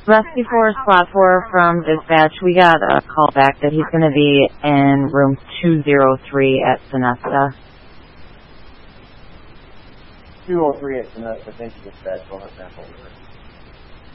Rescue 4, Slot 4 from dispatch. We got a call back that he's going to be in room 203 at Sonesta. 203 at Sonesta. Thank you, dispatch. We'll have that over.